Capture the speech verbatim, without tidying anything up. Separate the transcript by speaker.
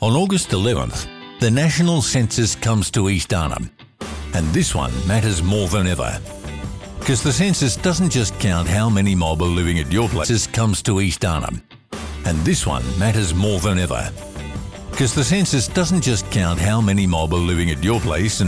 Speaker 1: On August eleventh, the national census comes to East Arnhem, and this one matters more than ever. Because the census doesn't just count how many mob are living at your place, it comes to East Arnhem, and this one matters more than ever. Because the census doesn't just count how many mob are living at your place and